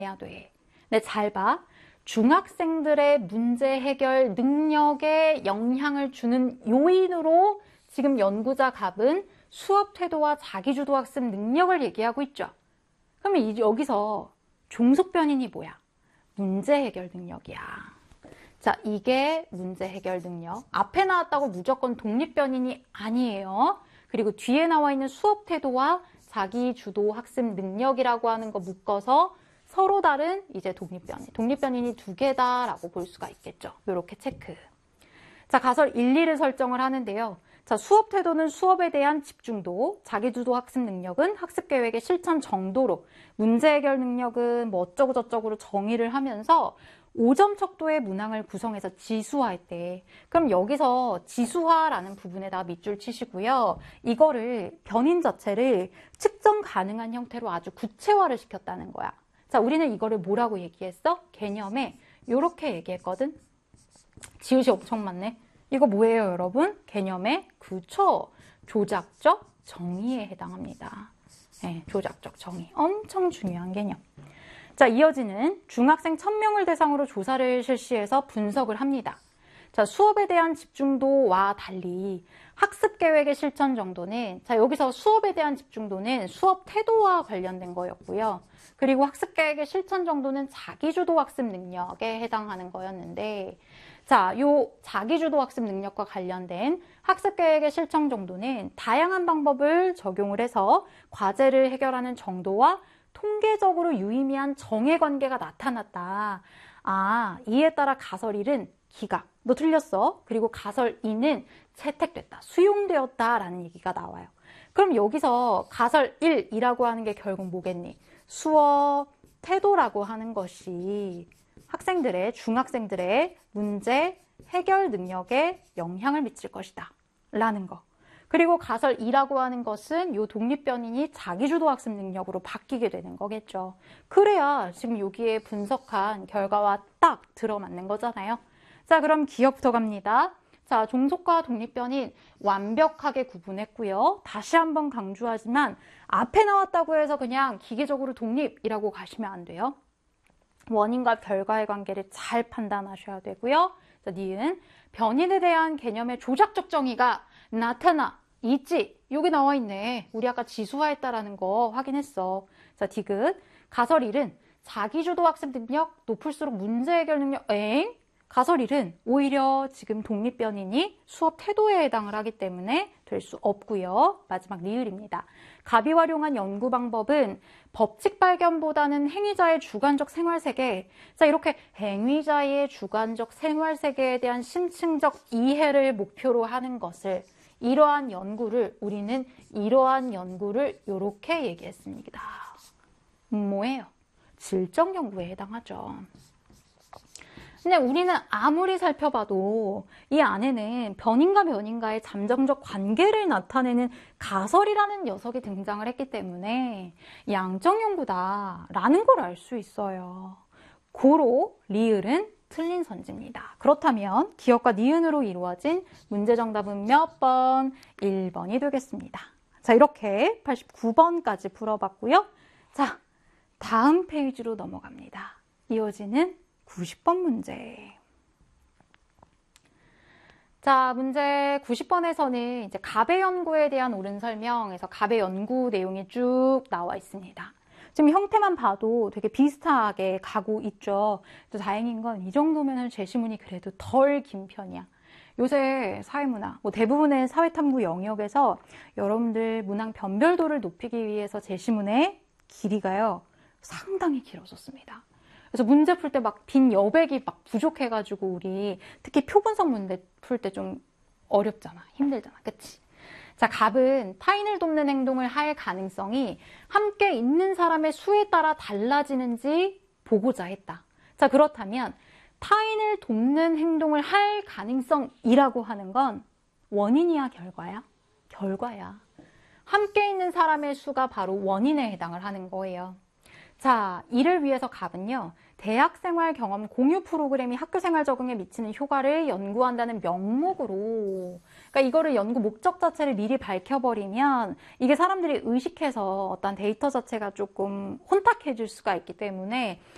해야 돼. 근데 잘 봐. 중학생들의 문제 해결 능력에 영향을 주는 요인으로 지금 연구자 갑은 수업 태도와 자기주도 학습 능력을 얘기하고 있죠. 그러면 여기서 종속 변인이 뭐야? 문제 해결 능력이야. 자, 이게 문제 해결 능력. 앞에 나왔다고 무조건 독립 변인이 아니에요. 그리고 뒤에 나와 있는 수업 태도와 자기주도 학습 능력이라고 하는 거 묶어서 서로 다른 이제 독립 변인. 독립 변인이 두 개다라고 볼 수가 있겠죠. 이렇게 체크. 자, 가설 1, 2를 설정을 하는데요. 자, 수업 태도는 수업에 대한 집중도, 자기주도 학습 능력은 학습 계획의 실천 정도로, 문제 해결 능력은 뭐 어쩌고 저쩌고로 정의를 하면서 5점 척도의 문항을 구성해서 지수화할 때, 그럼 여기서 지수화라는 부분에다 밑줄 치시고요. 이거를 변인 자체를 측정 가능한 형태로 아주 구체화를 시켰다는 거야. 자, 우리는 이거를 뭐라고 얘기했어? 개념에 이렇게 얘기했거든. 지읒이 엄청 많네. 이거 뭐예요, 여러분? 개념의 그쵸? 조작적 정의에 해당합니다. 네, 조작적 정의. 엄청 중요한 개념. 자, 이어지는 중학생 1000명을 대상으로 조사를 실시해서 분석을 합니다. 자, 수업에 대한 집중도와 달리 학습 계획의 실천 정도는, 자, 여기서 수업에 대한 집중도는 수업 태도와 관련된 거였고요. 그리고 학습 계획의 실천 정도는 자기주도 학습 능력에 해당하는 거였는데, 자, 요 자기주도 학습 능력과 관련된 학습 계획의 실천 정도는 다양한 방법을 적용을 해서 과제를 해결하는 정도와 통계적으로 유의미한 정해 관계가 나타났다. 아, 이에 따라 가설 1은 기각. 너 틀렸어. 그리고 가설 2는 채택됐다. 수용되었다라는 얘기가 나와요. 그럼 여기서 가설 1이라고 하는 게 결국 뭐겠니? 수업 태도라고 하는 것이 학생들의, 중학생들의 문제 해결 능력에 영향을 미칠 것이다. 라는 거. 그리고 가설 2라고 하는 것은 요 독립변인이 자기주도 학습 능력으로 바뀌게 되는 거겠죠. 그래야 지금 여기에 분석한 결과와 딱 들어맞는 거잖아요. 자, 그럼 기억부터 갑니다. 자, 종속과 독립변인 완벽하게 구분했고요. 다시 한번 강조하지만 앞에 나왔다고 해서 그냥 기계적으로 독립이라고 가시면 안 돼요. 원인과 결과의 관계를 잘 판단하셔야 되고요. 자, 니은 변인에 대한 개념의 조작적 정의가 나타나 있지. 여기 나와 있네. 우리 아까 지수화했다라는 거 확인했어. 자, 디귿 가설 1은 자기주도 학습 능력 높을수록 문제 해결 능력 가설 1은 오히려 지금 독립변인이 수업 태도에 해당을 하기 때문에 될 수 없고요. 마지막 리을입니다. 갑이 활용한 연구 방법은 법칙 발견보다는 행위자의 주관적 생활세계. 자, 이렇게 행위자의 주관적 생활세계에 대한 심층적 이해를 목표로 하는 것을 우리는 이러한 연구를 이렇게 얘기했습니다. 뭐예요? 질적 연구에 해당하죠. 근데 우리는 아무리 살펴봐도 이 안에는 변인과 변인과의 잠정적 관계를 나타내는 가설이라는 녀석이 등장을 했기 때문에 양적 연구다라는 걸 알 수 있어요. 고로 리을은 틀린 선지입니다. 그렇다면 기억과 니은으로 이루어진 문제 정답은 몇 번? 1번이 되겠습니다. 자, 이렇게 89번까지 풀어봤고요. 자, 다음 페이지로 넘어갑니다. 이어지는 90번 문제. 자, 문제 90번에서는 이제 갑의 연구에 대한 옳은 설명에서 갑의 연구 내용이 쭉 나와 있습니다. 지금 형태만 봐도 되게 비슷하게 가고 있죠. 또 다행인 건 이 정도면 제시문이 그래도 덜 긴 편이야. 요새 사회문화, 대부분의 사회탐구 영역에서 여러분들 문항 변별도를 높이기 위해서 제시문의 길이가요, 상당히 길어졌습니다. 그래서 문제 풀 때 막 빈 여백이 막 부족해가지고 우리 특히 표분석 문제 풀 때 좀 어렵잖아. 힘들잖아. 그치? 자, 갑은 타인을 돕는 행동을 할 가능성이 함께 있는 사람의 수에 따라 달라지는지 보고자 했다. 자, 그렇다면 타인을 돕는 행동을 할 가능성이라고 하는 건 원인이야, 결과야? 결과야. 함께 있는 사람의 수가 바로 원인에 해당을 하는 거예요. 자, 이를 위해서 갑은요, 대학생활 경험 공유 프로그램이 학교생활 적응에 미치는 효과를 연구한다는 명목으로, 그러니까 이거를 연구 목적 자체를 미리 밝혀버리면 이게 사람들이 의식해서 어떤 데이터 자체가 조금 혼탁해질 수가 있기 때문에